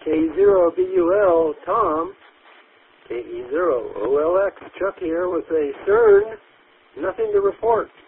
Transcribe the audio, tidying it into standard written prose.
K0BUL, Tom. KE0OLX, Chuck here with a CERN. Nothing to report.